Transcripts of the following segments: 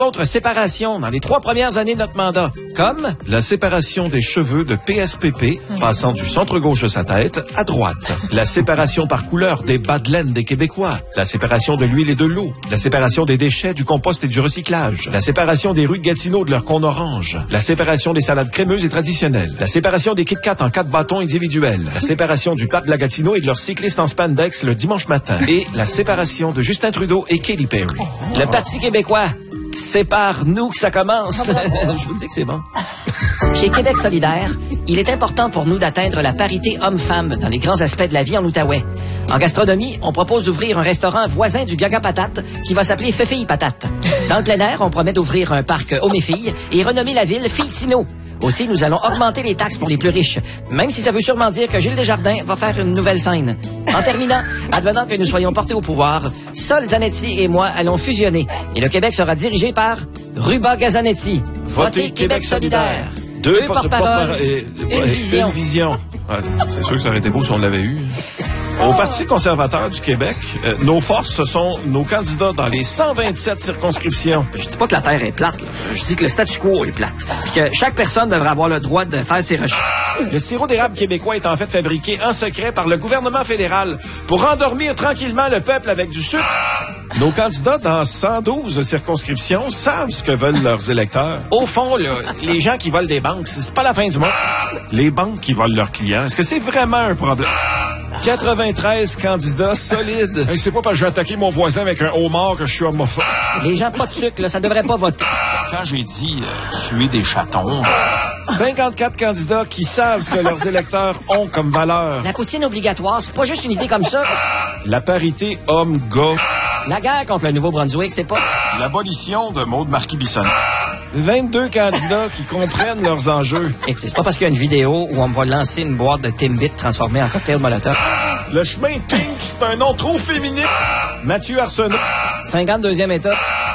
D'autres séparations dans les 3 premières années de notre mandat, comme la séparation des cheveux de PSPP, passant du centre-gauche de sa tête à droite. La séparation par couleur des bas de laine des Québécois. La séparation de l'huile et de l'eau. La séparation des déchets, du compost et du recyclage. La séparation des rues de Gatineau de leur cône orange. La séparation des salades crémeuses et traditionnelles. La séparation des Kit Kat en 4 bâtons individuels. La séparation du parc de la Gatineau et de leurs cyclistes en spandex le dimanche matin. Et la séparation de Justin Trudeau et Katy Perry. Le Parti québécois. C'est par nous que ça commence. Je vous dis que c'est bon. Chez Québec solidaire, il est important pour nous d'atteindre la parité homme-femme dans les grands aspects de la vie en Outaouais. En gastronomie, on propose d'ouvrir un restaurant voisin du Gaga Patate qui va s'appeler Féfille Patate. Dans le plein air, on promet d'ouvrir un parc hommes et filles et renommer la ville Fille-Tino. Aussi, nous allons augmenter les taxes pour les plus riches, même si ça veut sûrement dire que Gilles Desjardins va faire une nouvelle scène. En terminant, advenant que nous soyons portés au pouvoir, Sol Zanetti et moi allons fusionner et le Québec sera dirigé par Ruba Gazanetti. Votez Québec solidaire. 2 porte-paroles, une vision. Ouais, c'est sûr que ça aurait été beau si on l'avait eu. Au Parti conservateur du Québec, nos forces, ce sont nos candidats dans les 127 circonscriptions. Je dis pas que la Terre est plate, là. Je dis que le statu quo est plate. Puis que chaque personne devrait avoir le droit de faire ses recherches. Le sirop d'érable québécois est en fait fabriqué en secret par le gouvernement fédéral pour endormir tranquillement le peuple avec du sucre. Nos candidats dans 112 circonscriptions savent ce que veulent leurs électeurs. Au fond, là, les gens qui volent des banques, c'est pas la fin du monde. Les banques qui volent leurs clients, est-ce que c'est vraiment un problème? 93 candidats solides. Hey, c'est pas parce que je vais attaquer mon voisin avec un homard que je suis homophobe. Les gens pas de sucre, là, ça devrait pas voter. Quand j'ai dit tuer des chatons... 54 candidats qui savent ce que leurs électeurs ont comme valeur. La poutine obligatoire, c'est pas juste une idée comme ça. La parité homme-gars. La guerre contre le Nouveau-Brunswick, c'est pas... L'abolition de Maude Marquis-Bisson. 22 candidats qui comprennent leurs enjeux. Écoutez, c'est pas parce qu'il y a une vidéo où on me va lancer une boîte de Timbit transformée en cocktail Molotov. Le chemin Pink, c'est un nom trop féminin. Mathieu Arsenault. 52e état.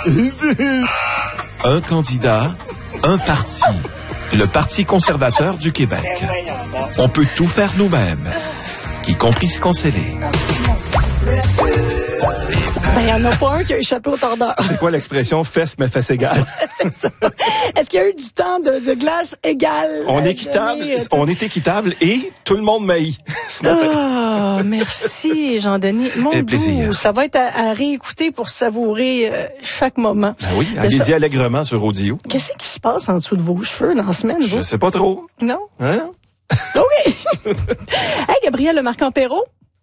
Un candidat, un parti. Le Parti conservateur du Québec. On peut tout faire nous-mêmes, y compris se conceller. Ben, il n'y en a pas un qui a échappé au tordeur. C'est quoi l'expression « fesses mais fesses égales » ? C'est ça. Est-ce qu'il y a eu du temps de glace égale? On est équitable et tout le monde maillit. Oh, merci, Jean-Denis. Mon Dieu, ça va être à réécouter pour savourer chaque moment. Ben oui, allez-y allègrement sur audio. Qu'est-ce qui se passe en dessous de vos cheveux dans la semaine, vous? Je sais pas trop. Non? Hein? OK. Hey, Gabriel Lemarquand-Perrault.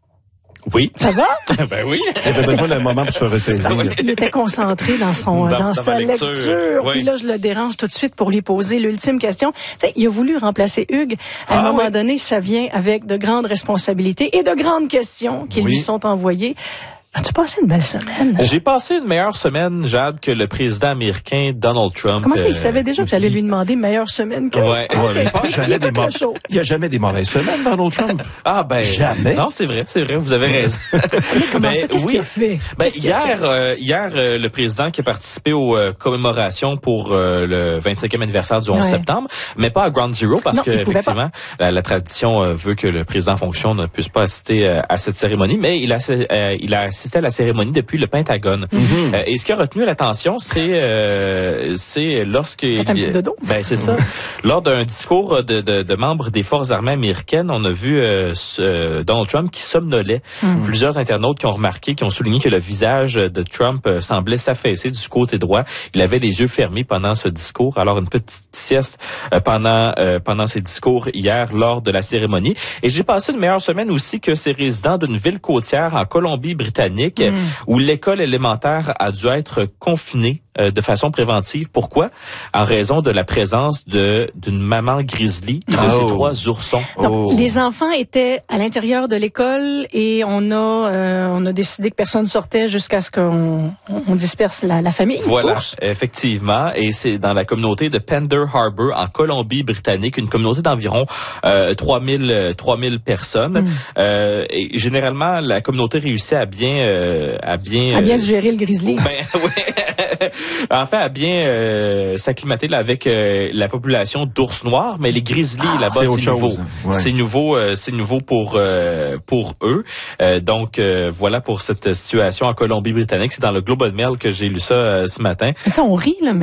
Oui. Ça va? Ben oui. Il avait besoin d'un moment pour se ressaisir. Il était concentré dans sa lecture. Oui. Puis là, je le dérange tout de suite pour lui poser l'ultime question. Tu sais, il a voulu remplacer Hugues. À un moment donné, ça vient avec de grandes responsabilités et de grandes questions qui lui sont envoyées. As-tu passé une belle semaine? J'ai passé une meilleure semaine, Jade, que le président américain Donald Trump. Comment ça, il savait déjà que tu allais lui demander meilleure semaine que... Ouais. Il n'y a jamais des mauvaises semaines, Donald Trump. Ah, ben. Jamais. Non, c'est vrai, vous avez raison. Comment ça? Qu'est-ce qu'il a fait? Hier, le président qui a participé aux commémorations pour le 25e anniversaire du 11 septembre, mais pas à Ground Zero parce que, effectivement, la tradition veut que le président en fonction ne puisse pas assister à cette cérémonie, mais il a assisté à la cérémonie depuis le Pentagone. Et ce qui a retenu l'attention, c'est lorsque... Un petit dodo. Ben, c'est ça. Lors d'un discours de membres des forces armées américaines, on a vu Donald Trump qui somnolait. Plusieurs internautes qui ont remarqué, qui ont souligné que le visage de Trump semblait s'affaisser du côté droit. Il avait les yeux fermés pendant ce discours. Alors, une petite sieste pendant ses discours hier lors de la cérémonie. Et j'ai passé une meilleure semaine aussi que ces résidents d'une ville côtière en Colombie-Britannique où l'école élémentaire a dû être confinée de façon préventive. Pourquoi? En raison de la présence d'une maman grizzly de ses 3 oursons. Donc, les enfants étaient à l'intérieur de l'école et on a décidé que personne sortait jusqu'à ce qu'on disperse la famille. Voilà, effectivement. Et c'est dans la communauté de Pender Harbor en Colombie-Britannique, une communauté d'environ 3000 personnes. Et généralement, la communauté réussit à bien gérer le grizzly. Ben, ouais. en fait, à bien s'acclimater là, avec la population d'ours noirs, mais les grizzlies là-bas, c'est nouveau. Ouais. C'est nouveau pour eux. Donc voilà pour cette situation en Colombie-Britannique. C'est dans le Globe and Mail que j'ai lu ça ce matin. On rit là.